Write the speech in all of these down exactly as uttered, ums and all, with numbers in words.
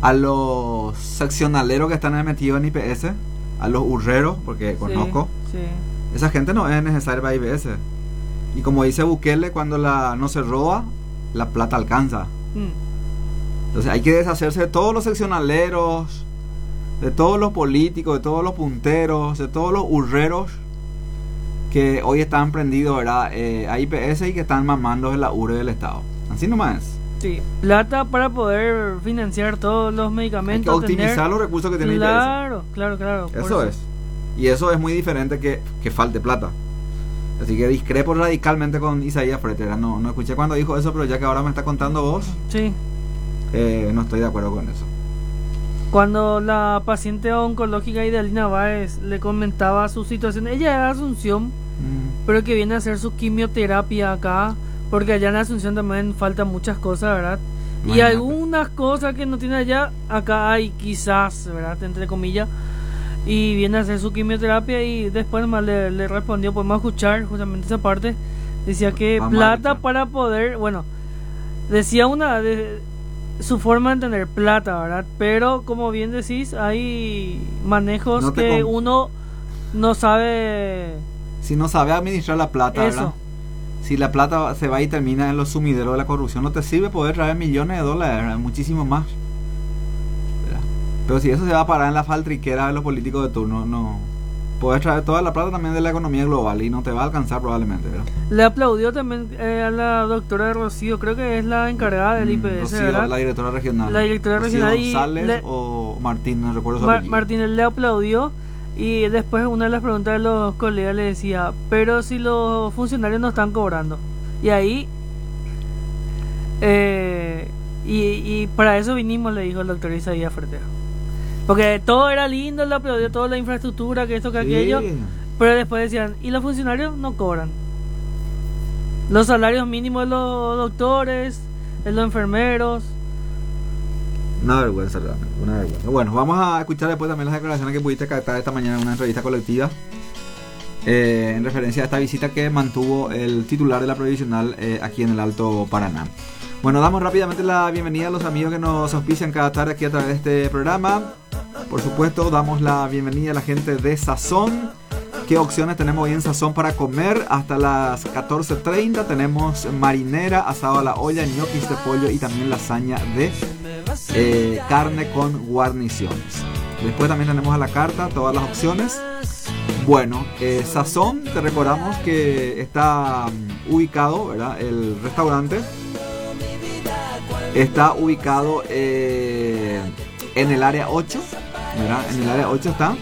a los seccionaleros que están metidos en I P S, a los urreros, porque conozco, sí, sí. Esa gente no es necesaria para I P S. Y como dice Bukele, cuando la no se roba, la plata alcanza. Mm. Entonces hay que deshacerse de todos los seccionaleros, de todos los políticos, de todos los punteros, de todos los urreros que hoy están prendidos, ¿verdad? Eh, a I P S y que están mamando en la U R E del Estado. Así nomás es. Sí, plata para poder financiar todos los medicamentos. Hay que optimizar tener... los recursos que tiene claro, I P S. Claro, claro, claro. Eso, eso es. Y eso es muy diferente que, que falte plata. Así que discrepo radicalmente con Isaías Fretera. No, no escuché cuando dijo eso, pero ya que ahora me está contando vos, sí. eh, no estoy de acuerdo con eso. Cuando la paciente oncológica Idalina Báez le comentaba su situación, ella era de Asunción, mm. pero que viene a hacer su quimioterapia acá, porque allá en Asunción también faltan muchas cosas, ¿verdad? Imagínate. Y algunas cosas que no tiene allá, acá hay quizás, ¿verdad? Entre comillas. Y viene a hacer su quimioterapia y después más le, le respondió, podemos escuchar justamente esa parte, decía que Vamos plata para poder, bueno, decía una de su forma de tener plata, ¿verdad? Pero como bien decís, hay manejos no que con... uno no sabe... Si no sabe administrar la plata, eso. ¿verdad? Si la plata se va y termina en los sumideros de la corrupción, no te sirve poder traer millones de dólares, ¿verdad? Muchísimo más. Pero si eso se va a parar en la faltriquera de los políticos de turno, no. Puedes traer toda la plata también de la economía global y no te va a alcanzar probablemente, ¿verdad? Le aplaudió también eh, a la doctora Rocío, creo que es la encargada del I P S, Rocío, ¿verdad? La directora regional. La directora Rocío regional. González le, o Martín, no recuerdo su Mar, apellido. Martínez le aplaudió y después una de las preguntas de los colegas le decía, pero si los funcionarios no están cobrando. Y ahí... Eh, y, y para eso vinimos, le dijo el doctor Isaías Fretera. Porque todo era lindo, le aplaudió toda la infraestructura, que esto, que sí. aquello. Pero después decían, ¿y los funcionarios no cobran? Los salarios mínimos de los doctores, de los enfermeros. Una vergüenza, realmente, una vergüenza. Bueno, vamos a escuchar después también las declaraciones que pudiste captar esta mañana en una entrevista colectiva. Eh, en referencia a esta visita que mantuvo el titular de la provisional eh, aquí en el Alto Paraná. Bueno, damos rápidamente la bienvenida a los amigos que nos auspician cada tarde aquí a través de este programa. Por supuesto, damos la bienvenida a la gente de Sazón. ¿Qué opciones tenemos hoy en Sazón para comer? Hasta las catorce treinta tenemos marinera, asado a la olla, ñoquis de pollo y también lasaña de eh, carne con guarniciones. Después también tenemos a la carta todas las opciones. Bueno, eh, Sazón, te recordamos que está um, ubicado, ¿verdad? El restaurante está ubicado eh, en el área ocho, ¿verdad? En el área ocho está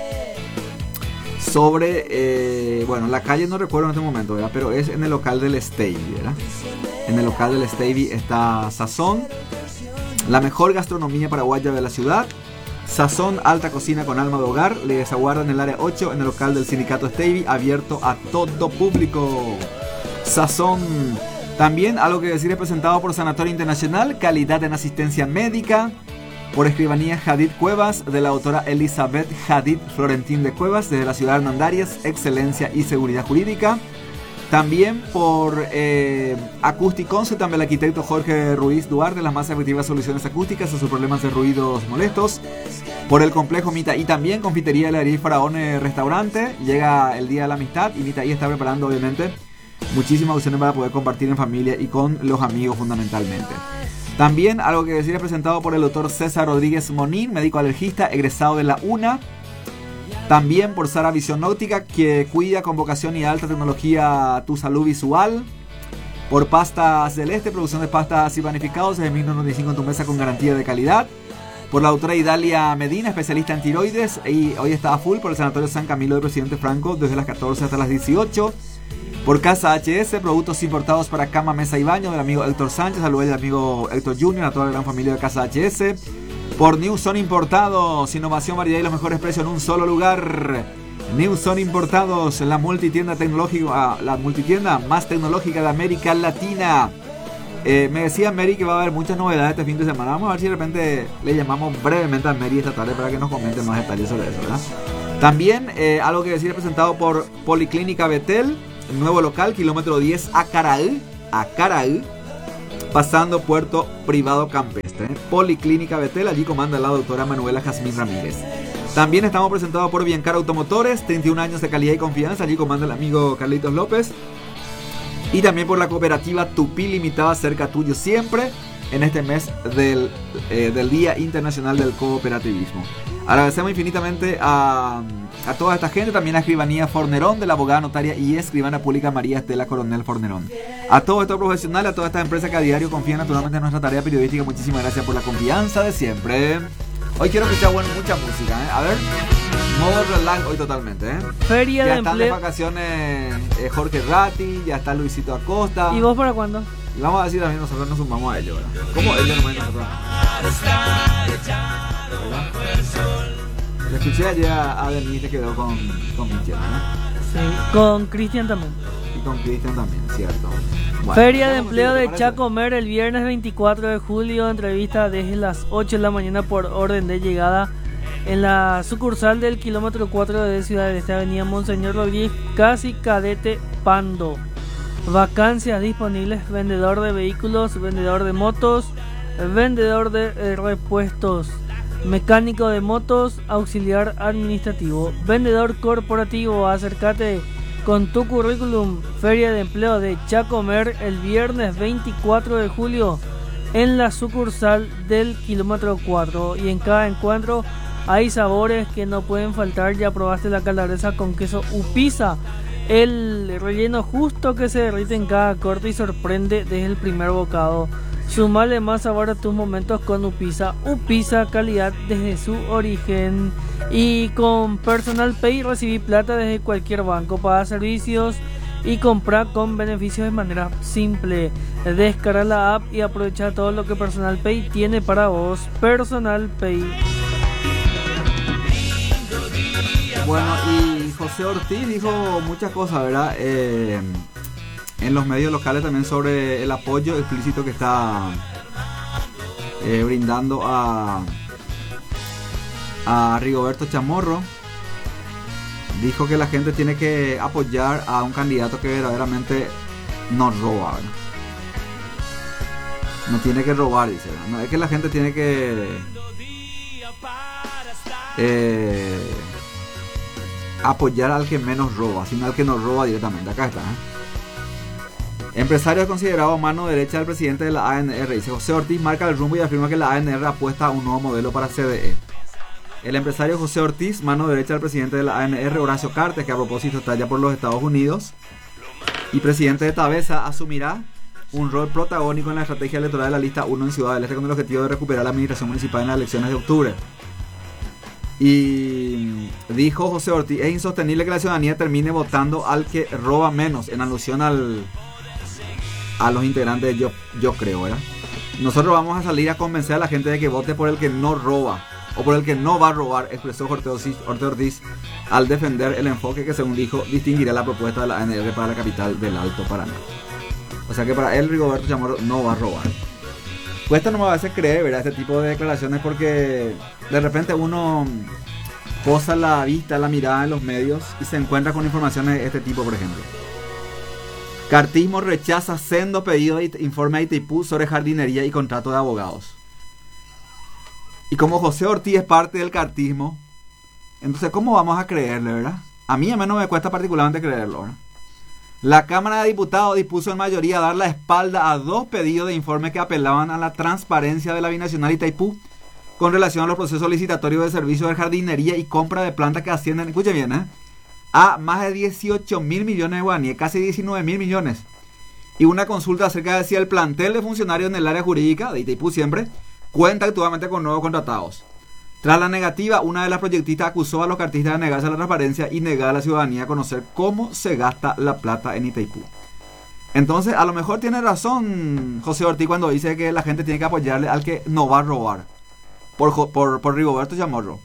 sobre, eh, bueno, la calle no recuerdo en este momento, ¿verdad? Pero es en el local del Stevie, ¿verdad? En el local del Stevie está Sazón, la mejor gastronomía paraguaya de la ciudad. Sazón, alta cocina con alma de hogar. Les aguarda en el área ocho, en el local del sindicato Stevie, abierto a todo público. Sazón. También algo que decir es presentado por Sanatorio Internacional, calidad en asistencia médica, por escribanía Jadid Cuevas, de la autora Elizabeth Jadid Florentín de Cuevas, desde la ciudad de Hernandarias, excelencia y seguridad jurídica. También por eh, Acústicos, también el arquitecto Jorge Ruiz Duarte, las más efectivas soluciones acústicas a sus problemas de ruidos molestos. Por el complejo Mitaí también, confitería Heladería Faraón Restaurante, llega el Día de la Amistad y Mitaí está preparando obviamente muchísimas opciones para poder compartir en familia y con los amigos fundamentalmente. También algo que decir es presentado por el doctor César Rodríguez Monín, médico alergista, egresado de la UNA. También por Sara Visión Óptica, que cuida con vocación y alta tecnología tu salud visual. Por Pasta Celeste, producción de pastas y panificados desde mil novecientos noventa y cinco en tu mesa con garantía de calidad. Por la doctora Idalia Medina, especialista en tiroides, y hoy está a full por el Sanatorio San Camilo de Presidente Franco desde las catorce hasta las dieciocho. Por Casa H S, productos importados para cama, mesa y baño del amigo Héctor Sánchez, saludos del amigo Héctor junior, a toda la gran familia de Casa H S. Por New Son Importados, innovación, variedad y los mejores precios en un solo lugar. New Son Importados, la multitienda tecnológica, la multitienda más tecnológica de América Latina. Eh, me decía Mary que va a haber muchas novedades este fin de semana. Vamos a ver si de repente le llamamos brevemente a Mary esta tarde para que nos comente más detalles sobre eso, ¿verdad? También eh, algo que decir presentado por Policlínica Betel, nuevo local, kilómetro diez Acaraí, Acaraí, pasando Puerto Privado Campestre. exactamente. ¿eh? Policlínica Betel, allí comanda la doctora Manuela Jazmín Ramírez. También estamos presentados por Biancar Automotores, treinta y un años de calidad y confianza, allí comanda el amigo Carlitos López. Y también por la cooperativa Tupí Limitada, cerca tuyo siempre, en este mes del, eh, del Día Internacional del Cooperativismo. Agradecemos infinitamente a, a toda esta gente, también a Escribanía Fornerón, de la abogada notaria y escribana pública María Estela Coronel Fornerón. A todos estos profesionales, a todas estas empresas que a diario confían naturalmente en nuestra tarea periodística, muchísimas gracias por la confianza de siempre. Hoy quiero escuchar bueno, mucha música, ¿eh? A ver, modo relax hoy totalmente, ¿eh? Feria ya de están empleo. de vacaciones eh, Jorge Ratti, ya está Luisito Acosta. ¿Y vos para cuándo? Y vamos a decir también, nosotros nos sumamos a ello, ¿verdad? ¿Cómo ellos no nosotros? ¿Verdad? Le escuché ayer a, a Denise que quedó con, con Michelle, ¿no? Sí, con Cristian también. Y con Cristian también, cierto. Bueno, Feria de empleo de parece? Chacomer el viernes veinticuatro de julio, entrevista desde las ocho de la mañana por orden de llegada en la sucursal del kilómetro cuatro de Ciudad de Este, avenida Monseñor Rodríguez, casi Cadete Pando. Vacancias disponibles: vendedor de vehículos, vendedor de motos, vendedor de eh, repuestos, mecánico de motos, auxiliar administrativo, vendedor corporativo. Acércate con tu currículum. Feria de empleo de Chacomer el viernes veinticuatro de julio en la sucursal del kilómetro cuatro. Y en cada encuentro hay sabores que no pueden faltar. Ya probaste la calabresa con queso Upisa, el relleno justo que se derrite en cada corte y sorprende desde el primer bocado. Sumale más sabor a tus momentos con Upisa. Upisa, calidad desde su origen. Y con Personal Pay recibí plata desde cualquier banco, paga servicios y compra con beneficios de manera simple. Descarga la app y aprovecha todo lo que Personal Pay tiene para vos. Personal Pay. Bueno, y José Ortiz dijo muchas cosas, ¿verdad? Eh, en los medios locales también sobre el apoyo explícito que está eh, brindando a, a Rigoberto Chamorro. Dijo que la gente tiene que apoyar a un candidato que verdaderamente no roba, ¿verdad? No tiene que robar, dice, ¿verdad? No, es que la gente tiene que eh, apoyar al que menos roba, sino al que no roba directamente. Acá está, ¿eh? Empresario considerado mano derecha del presidente de la A N R. Dice: José Ortiz marca el rumbo y afirma que la A N R apuesta a un nuevo modelo para C D E. El empresario José Ortiz, mano derecha del presidente de la A N R, Horacio Cartes, que a propósito está ya por los Estados Unidos, y presidente de Tabesa, asumirá un rol protagónico en la estrategia electoral de la lista uno en Ciudad del Este con el objetivo de recuperar la administración municipal en las elecciones de octubre. Y dijo José Ortiz: es insostenible que la ciudadanía termine votando al que roba menos, en alusión al a los integrantes de yo, yo creo, ¿verdad? Nosotros vamos a salir a convencer a la gente de que vote por el que no roba o por el que no va a robar, expresó Jorge Ortiz, Jorge Ortiz al defender el enfoque que, según dijo, distinguirá la propuesta de la A N R para la capital del Alto Paraná. O sea que para él Rigoberto Chamorro no va a robar. Cuesta nomás a veces creer, ¿verdad?, este tipo de declaraciones, porque de repente uno posa la vista, la mirada en los medios y se encuentra con informaciones de este tipo, por ejemplo. Cartismo rechaza sendo pedido de informe a Itaipú sobre jardinería y contrato de abogados. Y como José Ortiz es parte del cartismo, entonces ¿cómo vamos a creerle, verdad? A mí a menos me cuesta particularmente creerlo, ¿verdad? La Cámara de Diputados dispuso en mayoría dar la espalda a dos pedidos de informe que apelaban a la transparencia de la binacional Itaipú con relación a los procesos licitatorios de servicios de jardinería y compra de plantas que ascienden, escuchen bien, ¿eh?, a más de dieciocho mil millones de guaraníes, casi diecinueve mil millones. Y una consulta acerca de si el plantel de funcionarios en el área jurídica de Itaipú siempre cuenta actualmente con nuevos contratados. Tras la negativa, una de las proyectistas acusó a los cartistas de negarse a la transparencia y negar a la ciudadanía a conocer cómo se gasta la plata en Itaipú. Entonces, a lo mejor tiene razón José Ortiz cuando dice que la gente tiene que apoyarle al que no va a robar, por, por, por Rigoberto Chamorro.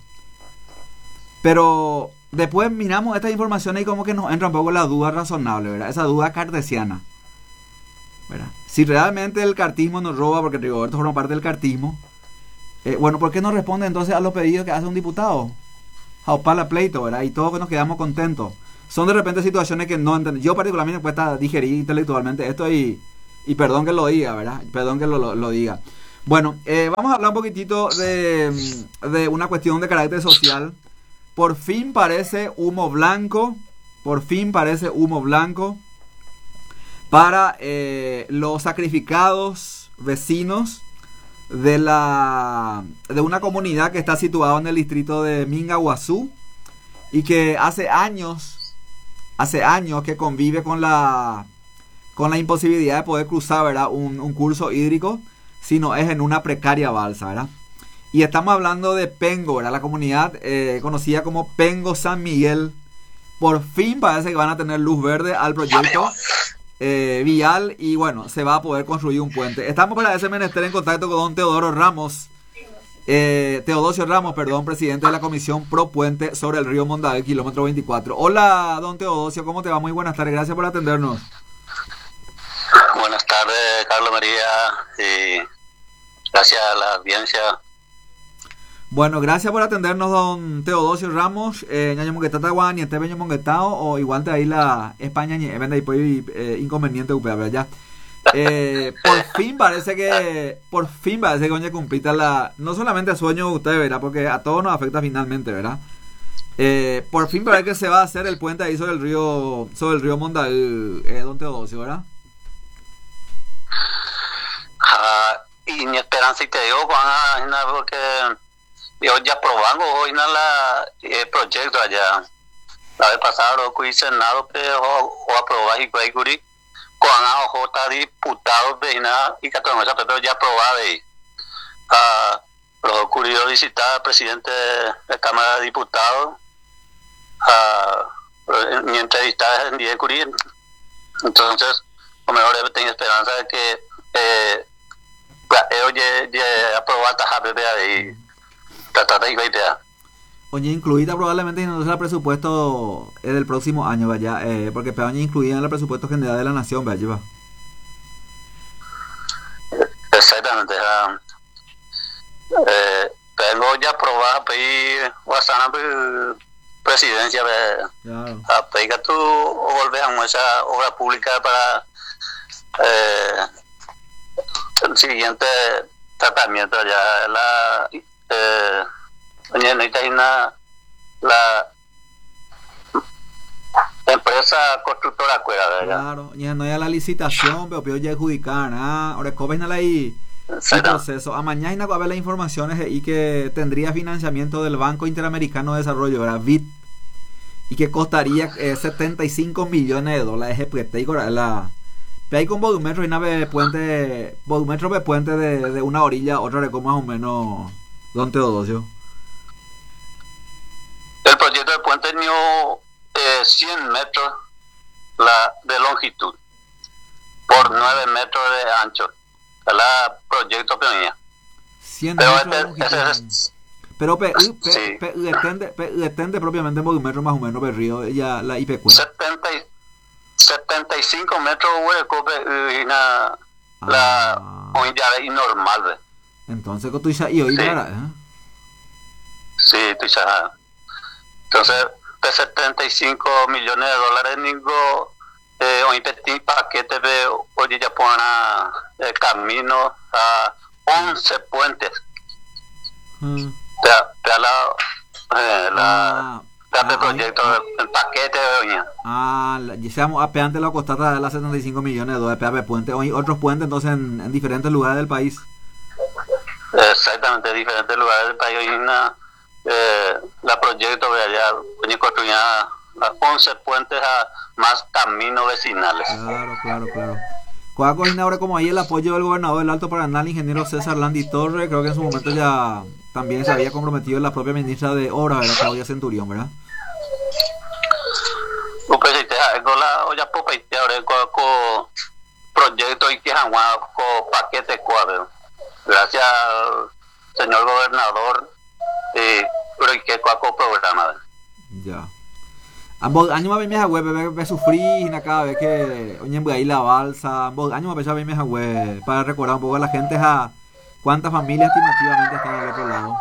Pero después miramos estas informaciones y como que nos entra un poco la duda razonable, ¿verdad? Esa duda cartesiana, ¿verdad? Si realmente el cartismo nos roba porque Rigoberto forma parte del cartismo, eh, bueno, ¿por qué no responde entonces a los pedidos que hace un diputado? Jaupala pleito, ¿verdad? Y todos nos quedamos contentos. Son de repente situaciones que no entiendo. Yo particularmente me cuesta digerir intelectualmente esto y, y perdón que lo diga, ¿verdad? Perdón que lo, lo, lo diga. Bueno, eh, vamos a hablar un poquitito de, de una cuestión de carácter social. Por fin parece humo blanco, por fin parece humo blanco para eh, los sacrificados vecinos de la de una comunidad que está situada en el distrito de Mingaguazú y que hace años hace años que convive con la con la imposibilidad de poder cruzar, ¿verdad? Un, un curso hídrico, sino es en una precaria balsa, ¿verdad? Y estamos hablando de Pengo, ¿verdad? La comunidad eh, conocida como Pengo San Miguel. Por fin parece que van a tener luz verde al proyecto Eh, vial y bueno, se va a poder construir un puente. Estamos para ese menester en contacto con don Teodoro Ramos, eh, Teodosio Ramos, perdón, presidente de la Comisión Pro Puente sobre el río Mondavi, kilómetro veinticuatro. Hola, don Teodosio, ¿cómo te va? Muy buenas tardes, gracias por atendernos. Buenas tardes, Carlos María, y gracias a la audiencia. Bueno, gracias por atendernos, don Teodosio Ramos. Eh, ñaño monguetata guan y este beño monguetao o igual te ahí la España ni vende ahí eh, inconveniente upea, ya. Eh, por fin parece que por fin parece que coño cumplita la no solamente sueño de ustedes, ¿verdad? Porque a todos nos afecta finalmente, ¿verdad? Eh, por fin parece que se va a hacer el puente ahí sobre el río sobre el río Mondavi, eh, don Teodosio, ¿verdad? Ah, y mi esperanza y te digo, Juan, porque yo ya probando hoy en la el proyecto allá la vez pasada lo que hice Senado pero o aprobar y que curi con a J diputados de nada y que todo eso pero ya aprobado y ah lo ocurrió visitar al presidente de la Cámara de Diputados ah mi entrevista en día curi entonces lo mejor tengo esperanza de que eh ellos ya aprobar tajar de ahí. Oye, incluida probablemente no sea el presupuesto del próximo año, vaya, eh, porque peor incluida en el presupuesto general de la nación, vaya, va. Exactamente. Uh, eh, tengo ya aprobado pedir WhatsApp presidencia claro. A pedir que tú volver a esa obra pública para eh, el siguiente tratamiento ya la eh oye, no hay nada la empresa constructora cuera, ¿verdad? Claro, ya no hay la licitación, pero peor ya adjudicar, ¿ah? Ahora cómo no ahí el proceso. A mañana va a ver las informaciones y que tendría financiamiento del Banco Interamericano de Desarrollo, ¿verdad? B I D, y que costaría eh, setenta y cinco millones de dólares de la hay con volumetro y nave puente volumetro de puente de, de una orilla a otra de más o menos, don Teodosio. El proyecto de puente tenía eh, cien metros la, de longitud por nueve metros de ancho. Es la proyecto que tenía. cien pero metros este, de longitud. Es, pero pe, pe, sí. pe, le tende, pe, le tende propiamente en volumetro más o menos del río, ya la I P Q. setenta y cinco metros hueco y na, ah. La hoy ya es normal, ¿ve? Entonces con tu isa y hoy para, ¿eh? Sí, tu isa. Entonces, de setenta y cinco millones de dólares ningo eh hoy petit paquete de hoy ya pone el camino a once puentes. Mm. Te te la eh, la ah. el proyecto, ah, el paquete de doña. Ah, digamos, apeante la costata de las setenta y cinco millones de dólares de P A P puente. Hoy otros puentes entonces en, en diferentes lugares del país. Exactamente, diferentes lugares del país. Hoy una, eh, la proyecto de allá, hoy construía once puentes a más caminos vecinales. Claro, claro, claro. Cuál cocina ahora como ahí el apoyo del gobernador del Alto Paraná, el ingeniero César Landi Torre, creo que en su momento ya también se había comprometido la propia ministra de Obras, ¿verdad? Claudia Centurión, ¿verdad? Pues si te hago la olla popa y te abre con proyecto y que jamás con paquete cuadro. Gracias al señor gobernador y pero y que con programa. Ya. Ambos años más bien me web me, me sufrí en cada vez que oye ahí la balsa, ambos años más bien me web para recordar un poco a la gente a cuántas familias estimativamente están al otro lado.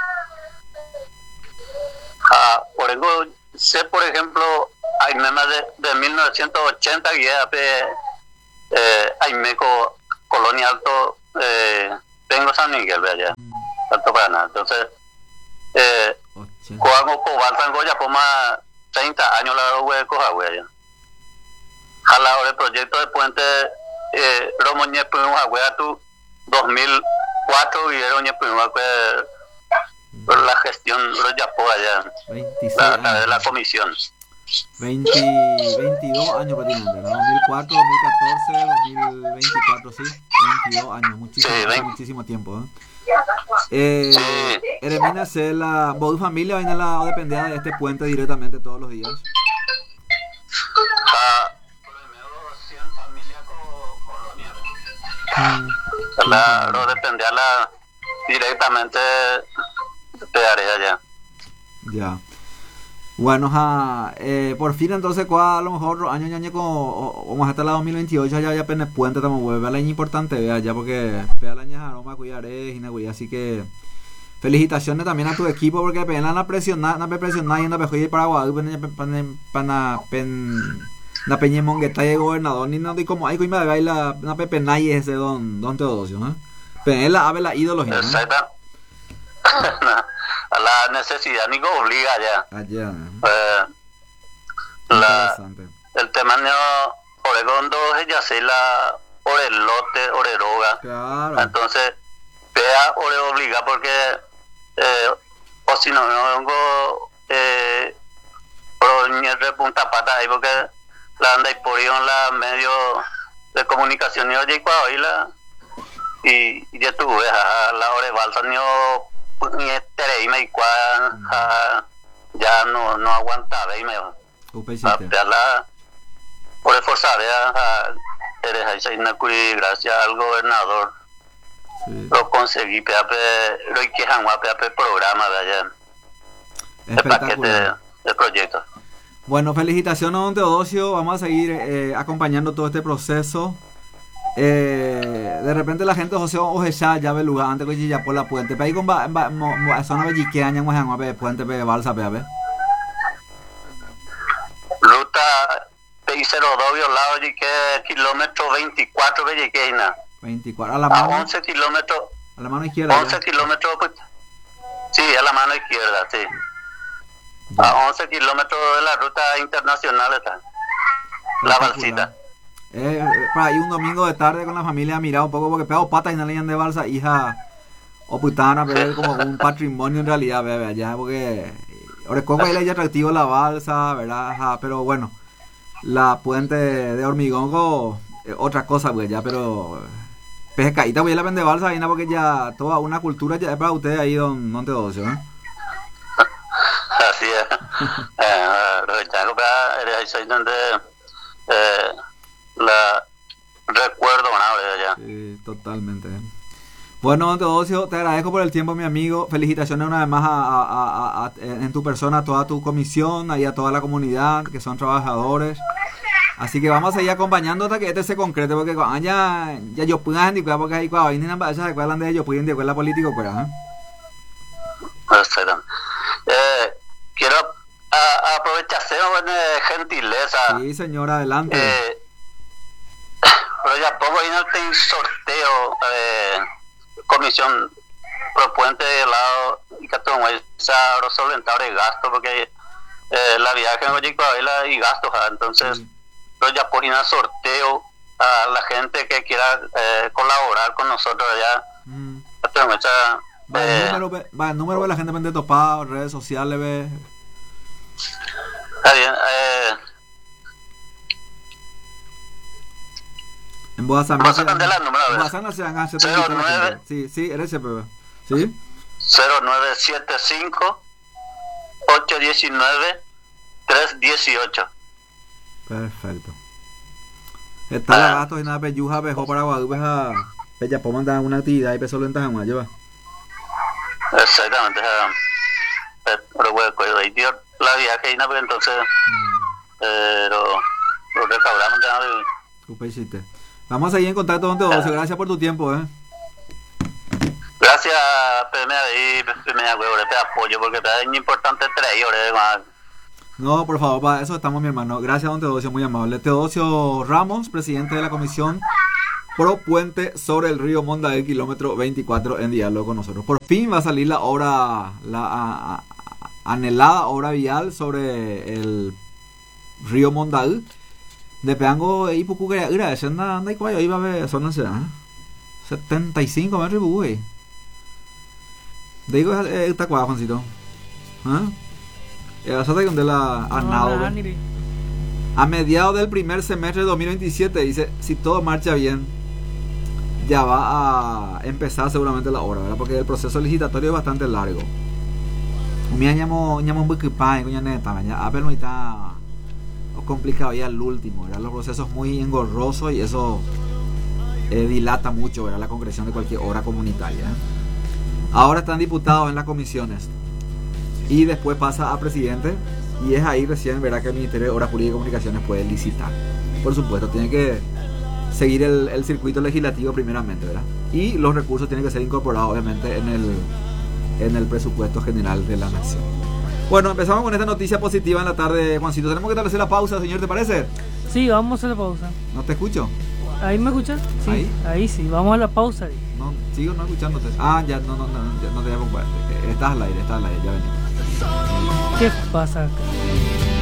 Ah, por ejemplo, sé por ejemplo hay memes de, de mil novecientos ochenta que ya pe, eh, hay meco Colonia Alto eh, tengo San Miguel, ve allá, Alto Paraná. Entonces, eh, ochenta. cuando Cobal Tangoya, por más treinta años la hueco, allá. Jala el proyecto de puente eh, Romo Ñepinua, tu dos mil cuatro vivieron Ñepinua, por la gestión lo yapó allá, veintiséis a través de años. la comisión. veinte, veintidós años prácticamente, ¿no? dos mil cuatro, dos mil catorce, dos mil veinticuatro, sí. veintidós años, muchísimo, Sí, veinte. muchísimo tiempo, ¿eh? Eh, Sí. Eremina, ¿se la, vos tu familia vaina la o dependía de este puente directamente todos los días? Ah, por el medio cien familias coloniales. Mm, La, no dependía la, directamente de área allá. ya. Bueno, ja, eh, por fin entonces, ¿cuál a lo mejor otro año ñañe como vamos hasta la dos mil veintiocho ya ya pene puente estamos vuelve la importante vea ya porque pega la ña aroma cuidaré y na así que felicitaciones también a tu equipo porque pena la presionar na presionar y na pejoy para Guadalupe para pen na peñe mongueta de gobernador ni no y como hay que me baila na pepe nay ese don don Teodosio, ¿eh? Pero la ave la ideología, ¿no? Exacto. A la necesidad ni que obliga ya. Allá. Eh, la, Interesante. el tema de Oregón dos ya sé la Orelote, Oreroga. Claro. Entonces, vea Ore obliga porque eh, o si no, no vengo eh, por de punta pata ahí porque la anda y por ahí en la medio de comunicación y oye y la y, y ya tuve a la Ore balsa ni ni este y me ya no no aguantaba y me Upecite. la por esforzar a eres ahí una curi gracias al gobernador Sí. lo conseguí peape lo que jamás peape programa de allá el paquete de, Espectacular. de proyectos. Bueno, felicitaciones a don Teodosio. Vamos a seguir eh, acompañando todo este proceso. Eh, de repente la gente José Ojecha ya ve lugar antes que ya por la puente. Pero ahí con va va mo mo zona bellique año mo han ver puente pe balsa pe a ver. Ruta P cero dos violado y que kilómetro veinticuatro de Yequeina veinticuatro a la a mano once kilómetros a la mano izquierda. once kilómetros pues, sí a la mano izquierda sí Ya. a once kilómetros de la ruta internacional está la balsita. Eh, eh, para ahí un domingo de tarde con la familia mirar un poco porque pego patas y no le de balsa hija o putana pero como un patrimonio en realidad bebé allá porque Orecoco ahí le es atractivo la balsa verdad. Ajá, pero bueno la puente de Hormigongo eh, otra cosa pues ya pero pescadita voy a la vende balsa ahí no porque ya toda una cultura ya es para ustedes ahí don don Teodosio, ¿eh? Así es. eh, lo que tengo que es ahí donde eh, la recuerdo una vez allá. Sí, totalmente. Bueno, don Teodosio, te agradezco por el tiempo, mi amigo. Felicitaciones una vez más a, a, a, a, en tu persona, a toda tu comisión, y a toda la comunidad que son trabajadores. Así que vamos a seguir acompañando hasta que este se concrete, porque cuando ya, ya yo puedo indicar, porque ahí cuando vienen a se acuerdan de ellos, pueden indicar la política, pues, ¿eh? Perfecto. Eh, quiero a, aprovecharse de gentileza. Sí, señor, adelante. Eh, pero ya pongo ahí en el sorteo eh, comisión propuente de lado y que tengo esa solventar el gasto porque eh, la viaje en Oyecoavela y gastos entonces Sí. pero ya por ir al sorteo a la gente que quiera eh, colaborar con nosotros allá Mm. tengo esa Va el eh, número, ve- va el número de la gente vende topado, redes sociales, ve. está bien eh, En Boazán. Vas a cambiar el número, a ver. En Boazán se van a hacer cero nueve. Sí, sí, eres ese, bebé. ¿Sí? cero nueve siete cinco ocho uno nueve tres uno ocho. Perfecto. Está la gato y nada, peyuja, vejo para Guadalupe a Bella por mandar una actividad y peso lenta jamás, lleva. Exactamente. eh, Pero bueno, ahí dio la viaje y nada, entonces eh, lo, lo recaudamos ya. Upe, chiste. Vamos a seguir en contacto con Teodosio. Gracias por tu tiempo, eh. Gracias, P M A y P M A, güey, te apoyo porque es muy importante tres horas. No, por favor, para eso estamos, mi hermano. Gracias, don Teodosio, muy amable. Teodosio Ramos, presidente de la Comisión Pro Puente sobre el río Mondaí, kilómetro veinticuatro, en diálogo con nosotros. Por fin va a salir la obra, la a, a, anhelada obra vial sobre el río Mondaí. De peango y poco que era esa anda anda y cuál iba a ver son setenta y cinco metros y buey. Digo esta cuadra, Juancito. ¿Ah? Esa de donde la anado. A mediados del primer semestre de dos mil veintisiete, dice, si todo marcha bien, ya va a empezar seguramente la obra, ¿verdad? Porque el proceso licitatorio es bastante largo. Mi añamo ñamo muy kipay, coña neta, ya Apple no está complicado ya el último, ¿verdad? Los procesos muy engorrosos y eso eh, dilata mucho, ¿verdad? La concreción de cualquier obra comunitaria. Ahora están diputados en las comisiones y después pasa a presidente y es ahí recién, verá, que el Ministerio de Obras Públicas y Comunicaciones puede licitar. Por supuesto, tiene que seguir el, el circuito legislativo primeramente, ¿verdad? Y los recursos tienen que ser incorporados obviamente en el, en el presupuesto general de la nación. Bueno, empezamos con esta noticia positiva en la tarde, Juancito. Tenemos que establecer la pausa, señor, ¿te parece? Sí, vamos a la pausa. ¿No te escucho? ¿Ahí me escuchas? Sí, ahí, ahí sí, vamos a la pausa. No, sigo no escuchándote. Ah, ya, no, no, no, ya, no te voy a comprar. Estás al aire, estás al aire, ya venimos. ¿Qué pasa acá?